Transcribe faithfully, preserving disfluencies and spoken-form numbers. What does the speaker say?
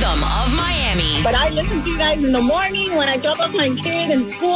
Rhythm of Miami. But I listen to you guys in the morning when I drop off my kid in school.